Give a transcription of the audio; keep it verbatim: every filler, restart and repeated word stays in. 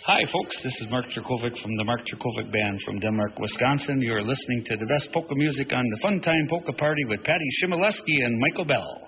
Hi, folks. This is Mark Jerkovic from the Mark Jerkovic Band from Denmark, Wisconsin. You are listening to the best polka music on the Fun Time Polka Party with Patty Shimoleski and Michael Bell.